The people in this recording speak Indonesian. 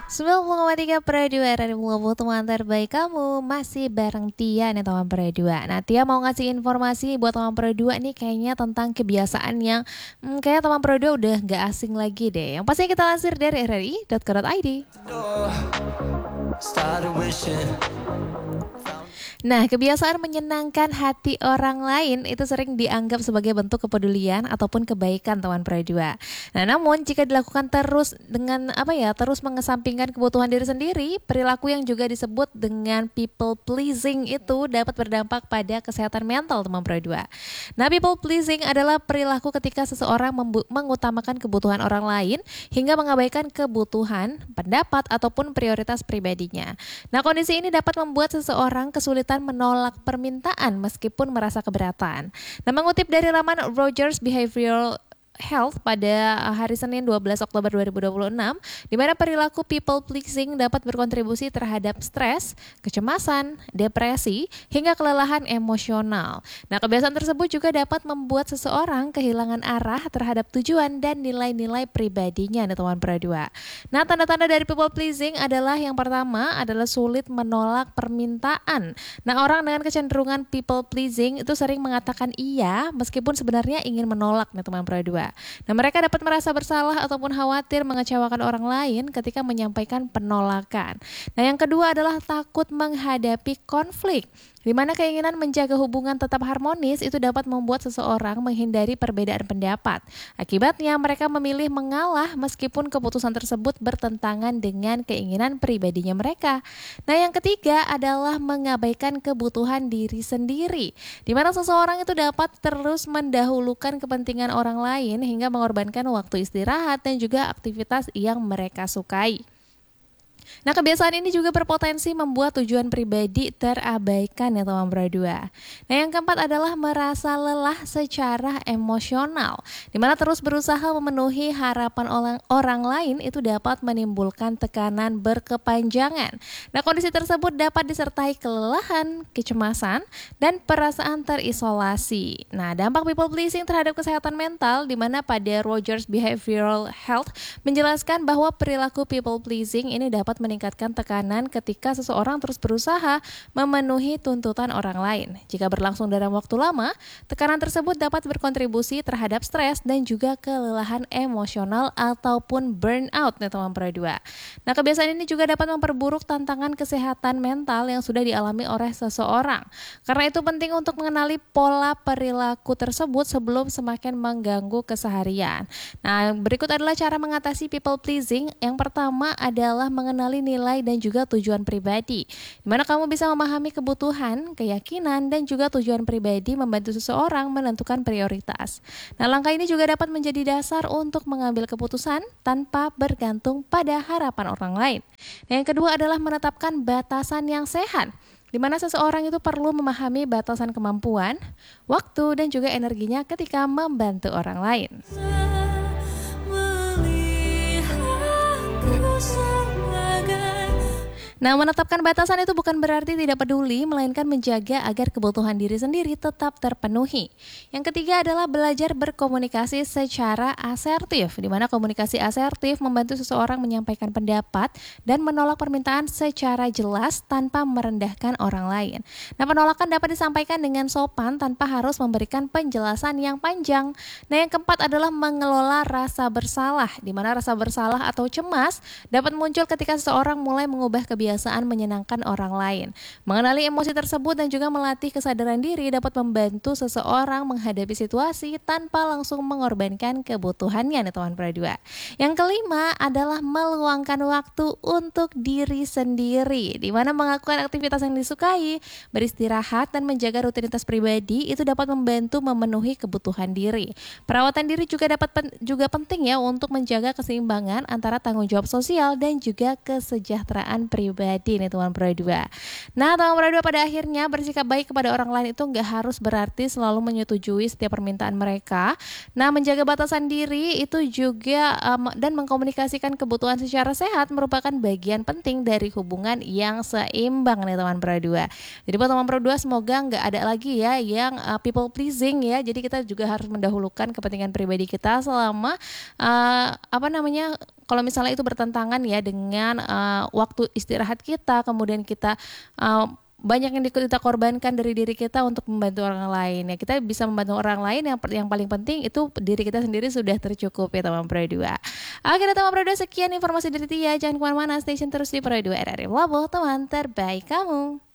90,3 per 2 Radio Mulai teman terbaik kamu. Masih bareng Tia nih teman per 2. Nah Tia mau ngasih informasi buat teman per 2 nih kayaknya tentang kebiasaan yang kayak teman per 2 udah gak asing lagi deh. Yang pasti kita lansir dari rri.co.id. Nah, kebiasaan menyenangkan hati orang lain itu sering dianggap sebagai bentuk kepedulian ataupun kebaikan teman perdua. Nah, namun jika dilakukan terus dengan terus mengesampingkan kebutuhan diri sendiri, perilaku yang juga disebut dengan people pleasing itu dapat berdampak pada kesehatan mental teman perdua. Nah, people pleasing adalah perilaku ketika seseorang mengutamakan kebutuhan orang lain hingga mengabaikan kebutuhan, pendapat ataupun prioritas pribadinya. Nah, kondisi ini dapat membuat seseorang kesulitan menolak permintaan meskipun merasa keberatan. Nah, mengutip dari laman Rogers Behavioral Health pada hari Senin 12 Oktober 2026, di mana perilaku people pleasing dapat berkontribusi terhadap stres, kecemasan, depresi, hingga kelelahan emosional. Nah, kebiasaan tersebut juga dapat membuat seseorang kehilangan arah terhadap tujuan dan nilai-nilai pribadinya, teman perdua. Nah, tanda-tanda dari people pleasing adalah yang pertama adalah sulit menolak permintaan. Nah, orang dengan kecenderungan people pleasing itu sering mengatakan iya meskipun sebenarnya ingin menolak, teman perdua. Nah, mereka dapat merasa bersalah ataupun khawatir mengecewakan orang lain ketika menyampaikan penolakan. Nah, yang kedua adalah takut menghadapi konflik, di mana keinginan menjaga hubungan tetap harmonis itu dapat membuat seseorang menghindari perbedaan pendapat. Akibatnya, mereka memilih mengalah meskipun keputusan tersebut bertentangan dengan keinginan pribadinya mereka. Nah, yang ketiga adalah mengabaikan kebutuhan diri sendiri, di mana seseorang itu dapat terus mendahulukan kepentingan orang lain hingga mengorbankan waktu istirahat dan juga aktivitas yang mereka sukai. Nah, kebiasaan ini juga berpotensi membuat tujuan pribadi terabaikan, teman berdua. Nah, yang keempat adalah merasa lelah secara emosional, di mana terus berusaha memenuhi harapan orang lain itu dapat menimbulkan tekanan berkepanjangan. Nah, kondisi tersebut dapat disertai kelelahan, kecemasan, dan perasaan terisolasi. Nah, dampak people pleasing terhadap kesehatan mental, di mana pada Rogers Behavioral Health menjelaskan bahwa perilaku people pleasing ini dapat meningkatkan tekanan ketika seseorang terus berusaha memenuhi tuntutan orang lain. Jika berlangsung dalam waktu lama, tekanan tersebut dapat berkontribusi terhadap stres dan juga kelelahan emosional ataupun burnout, teman perdua. Nah, kebiasaan ini juga dapat memperburuk tantangan kesehatan mental yang sudah dialami oleh seseorang. Karena itu penting untuk mengenali pola perilaku tersebut sebelum semakin mengganggu keseharian. Nah, berikut adalah cara mengatasi people pleasing. Yang pertama adalah mengenali nilai dan juga tujuan pribadi, di mana kamu bisa memahami kebutuhan, keyakinan, dan juga tujuan pribadi membantu seseorang menentukan prioritas. Nah, langkah ini juga dapat menjadi dasar untuk mengambil keputusan tanpa bergantung pada harapan orang lain. Nah, yang kedua adalah menetapkan batasan yang sehat, di mana seseorang itu perlu memahami batasan kemampuan, waktu, dan juga energinya ketika membantu orang lain. Nah, menetapkan batasan itu bukan berarti tidak peduli, melainkan menjaga agar kebutuhan diri sendiri tetap terpenuhi. Yang ketiga adalah belajar berkomunikasi secara asertif, di mana komunikasi asertif membantu seseorang menyampaikan pendapat dan menolak permintaan secara jelas tanpa merendahkan orang lain. Nah, penolakan dapat disampaikan dengan sopan tanpa harus memberikan penjelasan yang panjang. Nah, yang keempat adalah mengelola rasa bersalah, di mana rasa bersalah atau cemas dapat muncul ketika seseorang mulai mengubah kebiasaan menyenangkan orang lain. Mengenali emosi tersebut dan juga melatih kesadaran diri dapat membantu seseorang menghadapi situasi tanpa langsung mengorbankan kebutuhannya, teman perdua. Yang kelima adalah meluangkan waktu untuk diri sendiri, di mana melakukan aktivitas yang disukai, beristirahat, dan menjaga rutinitas pribadi itu dapat membantu memenuhi kebutuhan diri. Perawatan diri juga penting ya untuk menjaga keseimbangan antara tanggung jawab sosial dan juga kesejahteraan pribadi, teman perdua. Nah, teman perdua, pada akhirnya bersikap baik kepada orang lain itu nggak harus berarti selalu menyetujui setiap permintaan mereka. Nah, menjaga batasan diri itu juga dan mengkomunikasikan kebutuhan secara sehat merupakan bagian penting dari hubungan yang seimbang, teman perdua. Jadi buat teman perdua, semoga nggak ada lagi ya yang people pleasing ya. Jadi kita juga harus mendahulukan kepentingan pribadi kita selama kalau misalnya itu bertentangan ya dengan waktu istirahat kita, kemudian kita banyak yang kita korbankan dari diri kita untuk membantu orang lain ya. Kita bisa membantu orang lain, yang paling penting itu diri kita sendiri sudah tercukupi teman Pro 2. Oke teman Pro 2, sekian informasi dari Tia. Jangan kemana-mana, stay tune terus di Pro 2 RRI Labuh, teman terbaik kamu.